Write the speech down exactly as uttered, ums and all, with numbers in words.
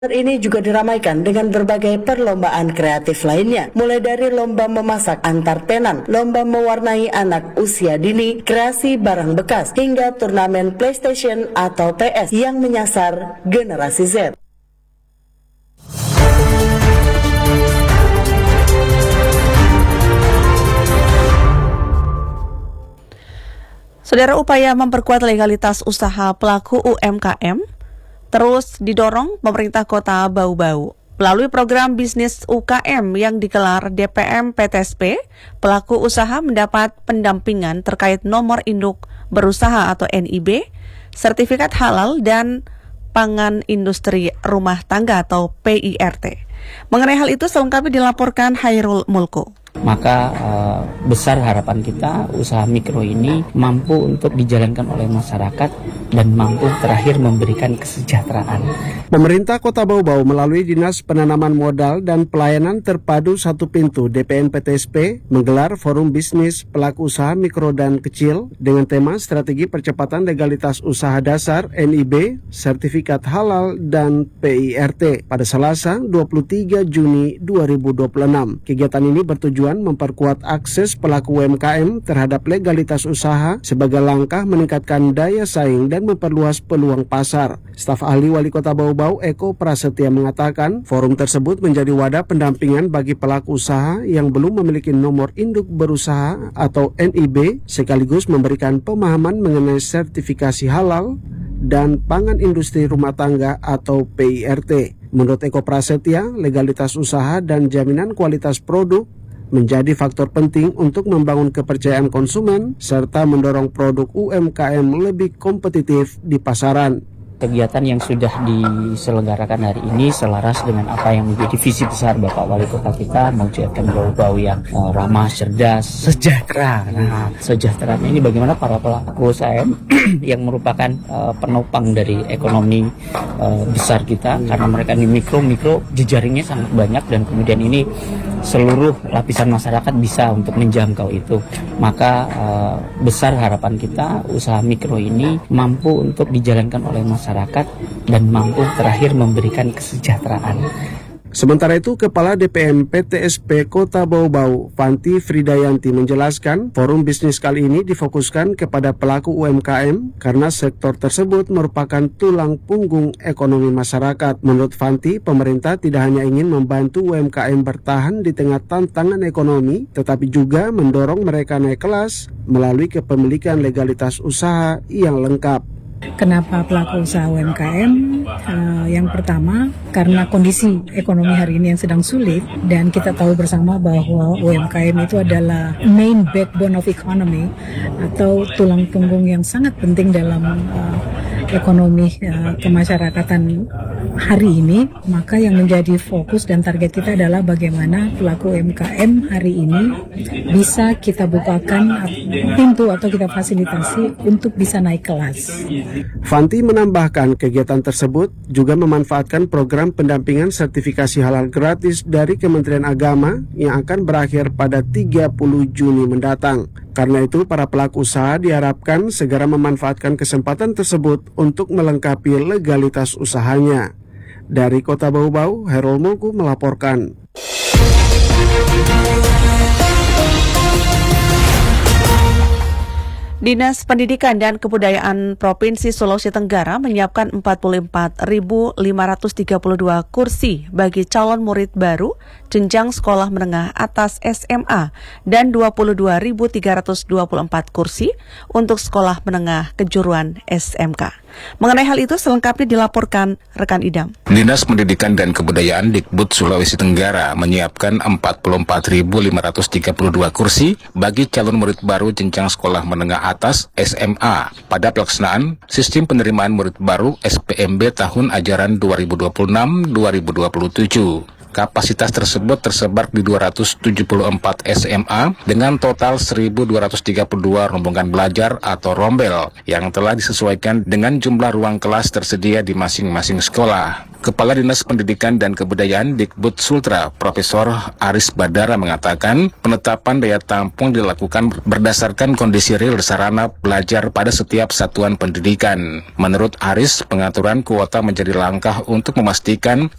Ini juga diramaikan dengan berbagai perlombaan kreatif lainnya, mulai dari lomba memasak antar tenan, lomba mewarnai anak usia dini, kreasi barang bekas, hingga turnamen PlayStation atau P S yang menyasar generasi Z. Saudara, upaya memperkuat legalitas usaha pelaku U M K M terus didorong pemerintah Kota Bau-Bau. Melalui program bisnis U K M yang digelar D P M P T S P, pelaku usaha mendapat pendampingan terkait nomor induk berusaha atau N I B, sertifikat halal, dan pangan industri rumah tangga atau P I R T. Mengenai hal itu selengkapnya dilaporkan Hairul Mulku. Maka uh, besar harapan kita usaha mikro ini mampu untuk dijalankan oleh masyarakat dan mampu terakhir memberikan kesejahteraan. Pemerintah Kota Bau-Bau melalui Dinas Penanaman Modal dan Pelayanan Terpadu Satu Pintu D P M P T S P menggelar Forum Bisnis Pelaku Usaha Mikro dan Kecil dengan tema Strategi Percepatan Legalitas Usaha Dasar N I B, Sertifikat Halal, dan P I R T pada Selasa dua puluh tiga Juni dua ribu dua puluh enam. Kegiatan ini bertujuan memperkuat akses pelaku U M K M terhadap legalitas usaha sebagai langkah meningkatkan daya saing dan memperluas peluang pasar. Staf ahli Wali Kota Bau-Bau Eko Prasetya mengatakan, forum tersebut menjadi wadah pendampingan bagi pelaku usaha yang belum memiliki nomor induk berusaha atau N I B, sekaligus memberikan pemahaman mengenai sertifikasi halal dan pangan industri rumah tangga atau P I R T. Menurut Eko Prasetya, legalitas usaha dan jaminan kualitas produk menjadi faktor penting untuk membangun kepercayaan konsumen serta mendorong produk U M K M lebih kompetitif di pasaran. Kegiatan yang sudah diselenggarakan hari ini selaras dengan apa yang menjadi visi besar Bapak Wali Kota kita, mewujudkan Bau-Bau yang uh, ramah, cerdas, sejahtera. Nah, sejahteranya ini bagaimana para pelaku usaha yang merupakan uh, penopang dari ekonomi uh, besar kita, karena mereka ini mikro-mikro, jejaringnya sangat banyak, dan kemudian ini seluruh lapisan masyarakat bisa untuk menjangkau itu. Maka uh, besar harapan kita usaha mikro ini mampu untuk dijalankan oleh masyarakat dan mampu terakhir memberikan kesejahteraan. Sementara itu, Kepala D P M P T S P Kota Bau-Bau, Fanti Fridayanti, menjelaskan forum bisnis kali ini difokuskan kepada pelaku U M K M karena sektor tersebut merupakan tulang punggung ekonomi masyarakat. Menurut Fanti, pemerintah tidak hanya ingin membantu U M K M bertahan di tengah tantangan ekonomi, tetapi juga mendorong mereka naik kelas melalui kepemilikan legalitas usaha yang lengkap. Kenapa pelaku usaha U M K M? Uh, yang pertama, karena kondisi ekonomi hari ini yang sedang sulit, dan kita tahu bersama bahwa U M K M itu adalah main backbone of economy atau tulang punggung yang sangat penting dalam uh, ekonomi uh, kemasyarakatan hari ini. Maka yang menjadi fokus dan target kita adalah bagaimana pelaku U M K M hari ini bisa kita bukakan pintu atau kita fasilitasi untuk bisa naik kelas. Fanti menambahkan, kegiatan tersebut juga memanfaatkan program pendampingan sertifikasi halal gratis dari Kementerian Agama yang akan berakhir pada tiga puluh Juni mendatang. Karena itu, para pelaku usaha diharapkan segera memanfaatkan kesempatan tersebut untuk melengkapi legalitas usahanya. Dari Kota Bau-Bau, Hairul Mulku melaporkan. Dinas Pendidikan dan Kebudayaan Provinsi Sulawesi Tenggara menyiapkan empat puluh empat ribu lima ratus tiga puluh dua kursi bagi calon murid baru jenjang sekolah menengah atas S M A dan dua puluh dua ribu tiga ratus dua puluh empat kursi untuk sekolah menengah kejuruan S M K. Mengenai hal itu selengkapnya dilaporkan rekan Idam. Dinas Pendidikan dan Kebudayaan Dikbud Sulawesi Tenggara menyiapkan empat puluh empat ribu lima ratus tiga puluh dua kursi bagi calon murid baru jenjang sekolah menengah atas S M A pada pelaksanaan Sistem Penerimaan Murid Baru S P M B tahun ajaran dua ribu dua puluh enam dua ribu dua puluh tujuh. Kapasitas tersebut tersebar di dua ratus tujuh puluh empat S M A dengan total seribu dua ratus tiga puluh dua rombongan belajar atau rombel yang telah disesuaikan dengan jumlah ruang kelas tersedia di masing-masing sekolah. Kepala Dinas Pendidikan dan Kebudayaan Dikbud Sultra, Profesor Aris Badara mengatakan penetapan daya tampung dilakukan berdasarkan kondisi real sarana belajar pada setiap satuan pendidikan. Menurut Aris, pengaturan kuota menjadi langkah untuk memastikan